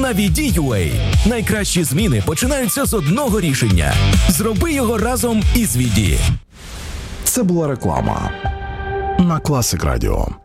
на VD.UA. Найкращі зміни починаються з одного рішення. Зроби його разом із VD. Це була реклама на Classic Radio.